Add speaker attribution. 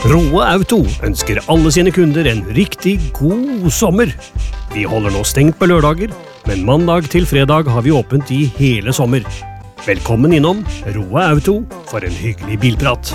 Speaker 1: Roe Auto ønsker alle sine kunder en riktig god sommer. Vi holder nå stengt på lørdager, men mandag til fredag har vi åpent i hele sommer. Velkommen innom Roe Auto for en hyggelig bilprat.